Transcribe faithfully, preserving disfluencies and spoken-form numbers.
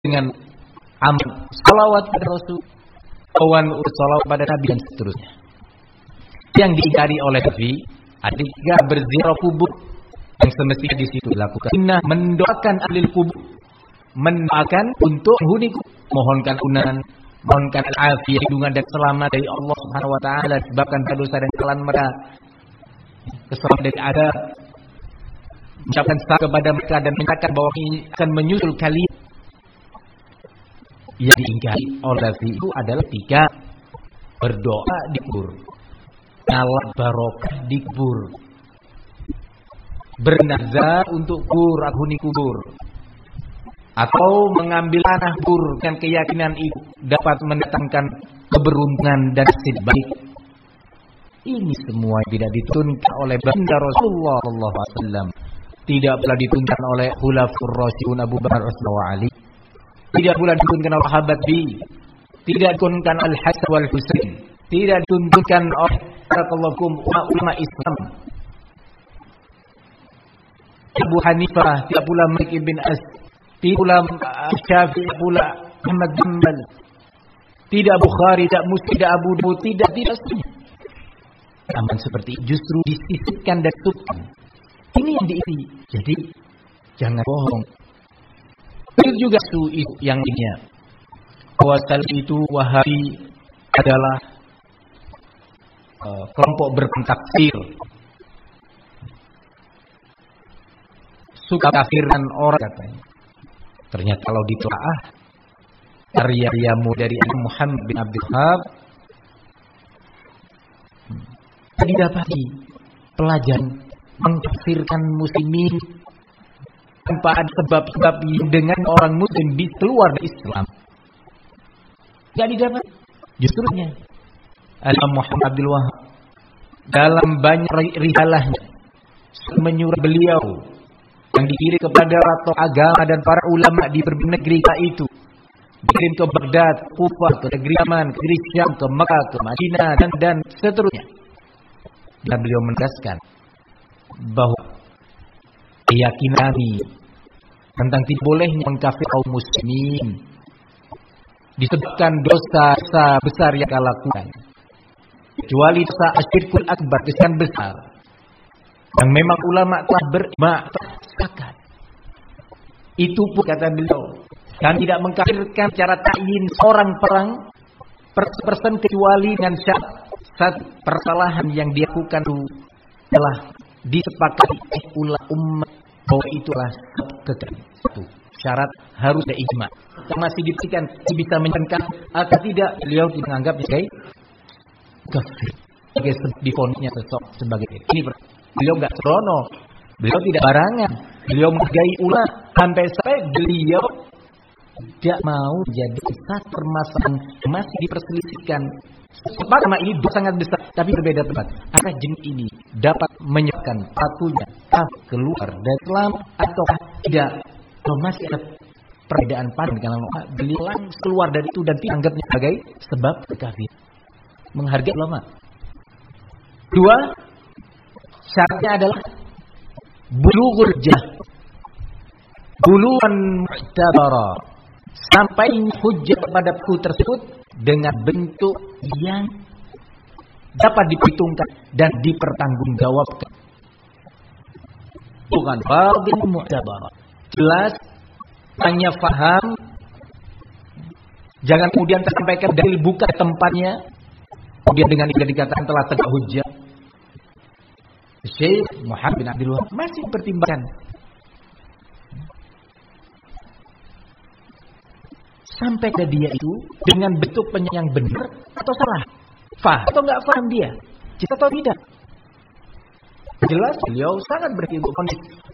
dengan amal salawat pada Rasul, kawan salawat pada Nabi dan seterusnya. Yang diingkari oleh Nabi ada tiga berziarah kubur yang semestinya di situ dilakukan. Sunnah mendoakan ahli kubur, mendoakan untuk penghuni kubur, mohonkan ampunan, mohonkan al-afiyah, lindungan dan selamat dari Allah Subhanahu wa taala disebabkan dosa dan kesalahan mereka, kesalahan dari ada, mengucapkan salam kepada mereka dan menyatakan bahwa ini akan menyusul kalian. Yang diingkari oleh Nabi itu adalah tiga: berdoa di kubur, nyala barokah di kubur, bernazar untuk kubur, penghuni kubur, atau mengambil tanah kubur dengan keyakinan itu dapat mendatangkan keberuntungan dan hasil baik. Ini semua tidak ditunjukkan oleh baginda Rasulullah sallallahu alaihi wasallam, tidak pula ditunjukkan oleh khulafur rasyidun Abu Bakar, Utsman wa Ali, tidak pula ditunjukkan oleh sahabat Bi, tidak ditunjukkan oleh Hasan wal Husain, tidak ditunjukkan oleh ulama Islam, Abu Hanifah, tidak pula Malik bin As, tidak pula Syafi'i, tidak pula Ahmad bin Hanbal, tidak Bukhari, tidak Muslim, tidak Abu Dawud, tidak tidak semuanya. Aman seperti justru disisipkan dan tutupkan. Ini yang diisi. Jadi jangan bohong. Itu juga su itu yang lainnya. Bahwa itu Wahabi adalah uh, kelompok berpentakfir, suka kafirkan orang katanya. Ternyata kalau ditelaah karya-karyamu dari Muhammad bin Abdul Wahhab, didapati pelajaran mengkafirkan muslimin tanpa ada sebab-sebab dengan orang muslim bisa keluar dari Islam. Tidak didapat. Justrunya Al-Imam Muhammad Abdul Wahhab dalam banyak risalahnya menyuruh beliau yang dikirim kepada ratu agama dan para ulama di berbagai negeri itu, dikirim ke Baghdad, Kufah, ke negeri Yaman, ke negeri Syam, ke Mekah, ke Madinah dan dan seterusnya. Dan beliau menegaskan bahwa keyakinan tentang tidak bolehnya mengkafir kaum muslimin disebabkan dosa besar yang kau lakukan, kecuali dosa asyirkul akbar, kesalahan besar yang memang ulama telah bersepakat. Itu pun kata beliau, dan tidak mengkafirkan secara ta'yin seorang perang person kecuali dengan syarat satu persalahan yang dilakukan itu telah disepakati oleh umat bahwa itulah kekerasan. Satu syarat harus ada ijma. Masih diberikan bisa mencengkam atau tidak, beliau tidak menganggap sebagai kafir, sebagai difonisnya sesuatu sebagai ini. Beliau enggak serono, beliau tidak barangan, beliau menghargai ulama sampai sampai beliau tidak mau jadi satu permasalahan masih diperselisihkan. Sebab nama ini sangat besar, tapi berbeda pendapat. Apakah jenis ini dapat menyebabkan patunya keluar dari Islam atau tidak? Kalau masih ada perbedaan pandang dengan ulama, beliau langsung keluar dari itu dan dianggapnya sebagai sebab kekafiran. Menghargai ulama. Dua, syaratnya adalah bulughul jah, buluan mu'tabara, sampai hujjah pada buku tersebut dengan bentuk yang dapat diperhitungkan dan dipertanggungjawabkan. Bukan fardhu mu'tabar. Jelas, hanya faham. Jangan kemudian tersampaikan dalil bukan tempatnya, kemudian dengan itu dikatakan telah tegak hujjah. Syekh Muhammad bin Abdul Wahhab masih pertimbangkan. Sampai ke dia itu dengan bentuk yang benar atau salah, faham atau enggak faham dia, kita tahu tidak. Jelas beliau sangat berhati untuk